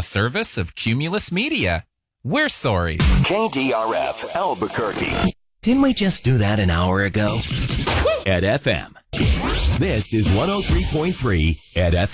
a service of Cumulus Media. We're sorry. KDRF Albuquerque. Didn't we just do that an hour ago? At FM. This is 103.3 at FM.